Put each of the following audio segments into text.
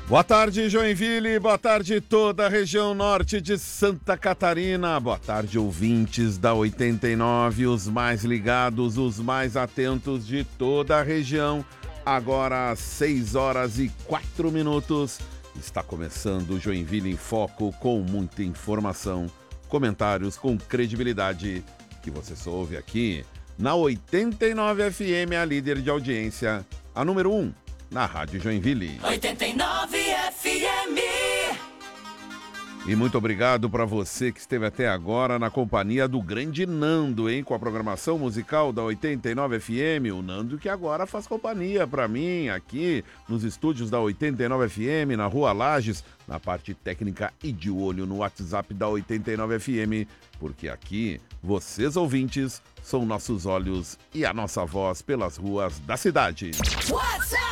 Boa tarde, Joinville, boa tarde toda a região norte de Santa Catarina, boa tarde ouvintes da 89, os mais ligados, os mais atentos de toda a região. Agora às 6h04, está começando o Joinville em Foco com muita informação, comentários com credibilidade que você só ouve aqui na 89 FM, a líder de audiência, a número 1. Na Rádio Joinville. 89 FM. E muito obrigado para você que esteve até agora na companhia do grande Nando, hein? Com a programação musical da 89 FM. O Nando que agora faz companhia para mim aqui nos estúdios da 89 FM, na Rua Lages, na parte técnica e de olho no WhatsApp da 89 FM. Porque aqui, vocês ouvintes, são nossos olhos e a nossa voz pelas ruas da cidade. WhatsApp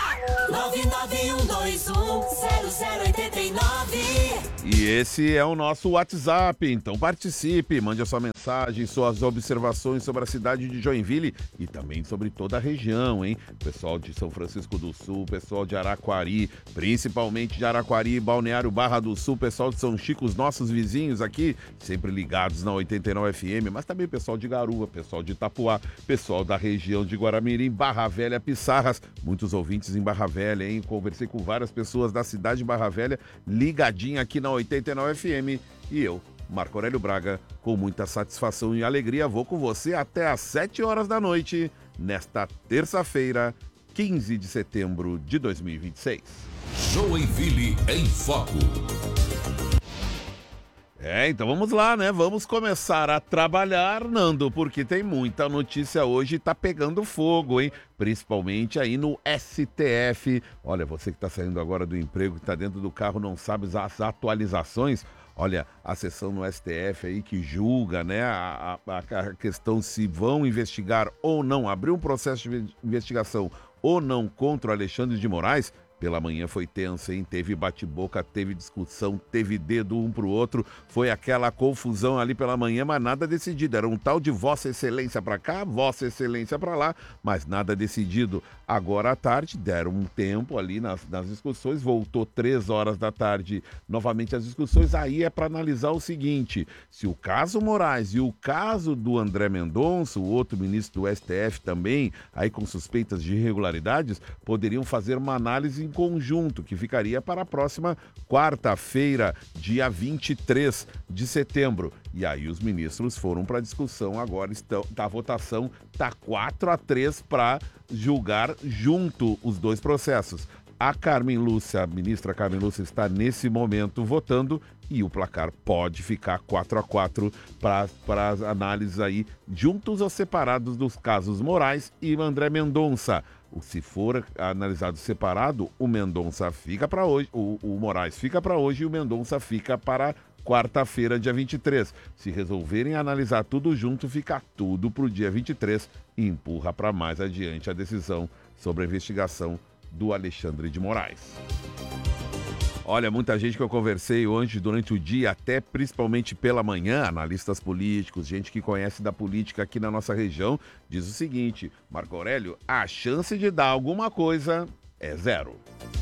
991210089. E esse é o nosso WhatsApp, então participe, mande a sua mensagem, suas observações sobre a cidade de Joinville e também sobre toda a região, hein? Pessoal de São Francisco do Sul, pessoal de Araquari, principalmente de Araquari, Balneário Barra do Sul, pessoal de São Chico, os nossos vizinhos aqui, sempre ligados na 89 FM, mas também pessoal de Garuva, pessoal de Itapuá, pessoal da região de Guaramirim, Barra Velha, Pissarras, muitos ouvintes em Barra Velha, hein? Conversei com várias pessoas da cidade de Barra Velha, ligadinha aqui na 89 FM, e eu, Marco Aurélio Braga, com muita satisfação e alegria, vou com você até às 7h da noite, nesta terça-feira, 15 de setembro de 2026. Joinville em Foco. Então vamos lá, né? Vamos começar a trabalhar, Nando, porque tem muita notícia hoje e tá pegando fogo, hein? Principalmente aí no STF. Olha, você que tá saindo agora do emprego, que tá dentro do carro, não sabe as atualizações. Olha, a sessão no STF aí que julga, né, a questão se vão investigar ou não, abrir um processo de investigação ou não contra o Alexandre de Moraes. Pela manhã foi tenso, hein? Teve bate-boca, teve discussão, teve dedo um pro outro. Foi aquela confusão ali pela manhã, mas nada decidido. Era um tal de Vossa Excelência pra cá, Vossa Excelência pra lá, mas nada decidido. Agora à tarde, deram um tempo ali nas discussões, voltou 3h da tarde novamente as discussões. Aí é para analisar o seguinte: se o caso Moraes e o caso do André Mendonça, o outro ministro do STF também, aí com suspeitas de irregularidades, poderiam fazer uma análise em conjunto, que ficaria para a próxima quarta-feira, dia 23 de setembro. E aí os ministros foram para a discussão, agora a votação está 4-3 para julgar junto os dois processos. A ministra Carmen Lúcia está nesse momento votando e o placar pode ficar 4-4 para as análises aí, juntos ou separados dos casos Moraes e André Mendonça. Se for analisado separado, o Mendonça fica para hoje, o Moraes fica para hoje e o Mendonça fica para quarta-feira, dia 23. Se resolverem analisar tudo junto, fica tudo para o dia 23 e empurra para mais adiante a decisão sobre a investigação do Alexandre de Moraes. Olha, muita gente que eu conversei hoje durante o dia, até principalmente pela manhã, analistas políticos, gente que conhece da política aqui na nossa região, diz o seguinte: Marco Aurélio, a chance de dar alguma coisa é zero.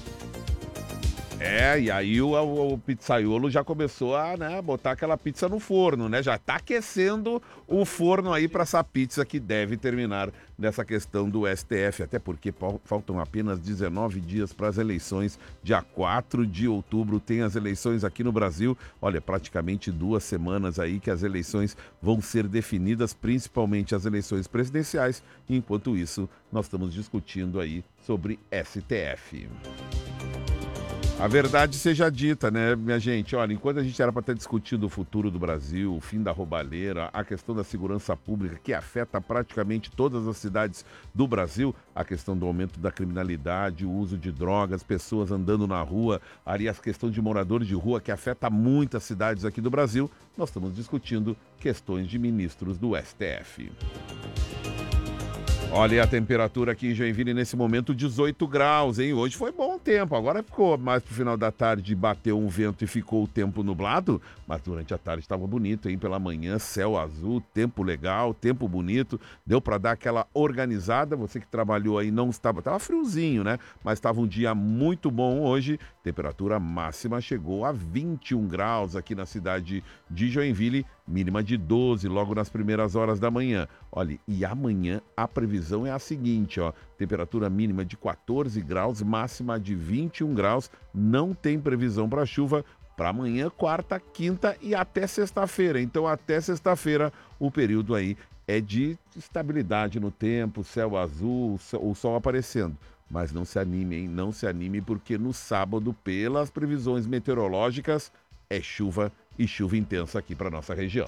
E aí o pizzaiolo já começou a, né, botar aquela pizza no forno, né? Já tá aquecendo o forno aí para essa pizza que deve terminar nessa questão do STF, até porque faltam apenas 19 dias para as eleições. Dia 4 de outubro tem as eleições aqui no Brasil. Olha, praticamente 2 semanas aí que as eleições vão ser definidas, principalmente as eleições presidenciais. Enquanto isso, nós estamos discutindo aí sobre STF. A verdade seja dita, né, minha gente? Olha, enquanto a gente era para ter discutido o futuro do Brasil, o fim da roubalheira, a questão da segurança pública, que afeta praticamente todas as cidades do Brasil, a questão do aumento da criminalidade, o uso de drogas, pessoas andando na rua, ali a questão de moradores de rua, que afeta muitas cidades aqui do Brasil, nós estamos discutindo questões de ministros do STF. Olha a temperatura aqui em Joinville nesse momento, 18 graus, hein? Hoje foi bom tempo, agora ficou mais pro final da tarde, bateu um vento e ficou o tempo nublado, mas durante a tarde estava bonito, hein? Pela manhã, céu azul, tempo legal, tempo bonito, deu para dar aquela organizada. Você que trabalhou aí não estava friozinho, né? Mas estava um dia muito bom hoje Temperatura máxima chegou a 21 graus aqui na cidade de Joinville, mínima de 12 logo nas primeiras horas da manhã. Olha, e amanhã a previsão é a seguinte, ó, temperatura mínima de 14 graus, máxima de 21 graus, não tem previsão para chuva para amanhã, quarta, quinta e até sexta-feira. Então, até sexta-feira, o período aí é de estabilidade no tempo, céu azul, o sol aparecendo. Mas não se anime, hein? Não se anime, porque no sábado, pelas previsões meteorológicas, é chuva e chuva intensa aqui para nossa região.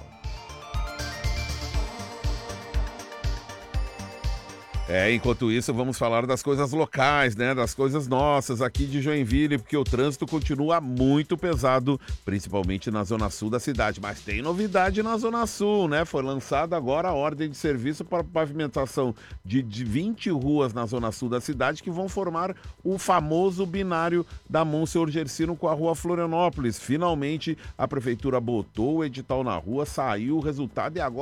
Enquanto isso, vamos falar das coisas locais, né? Das coisas nossas aqui de Joinville, porque o trânsito continua muito pesado, principalmente na zona sul da cidade. Mas tem novidade na zona sul, né? Foi lançada agora a ordem de serviço para pavimentação de 20 ruas na zona sul da cidade, que vão formar o famoso binário da Monsenhor Gersino com a rua Florianópolis. Finalmente, a prefeitura botou o edital na rua, saiu o resultado e agora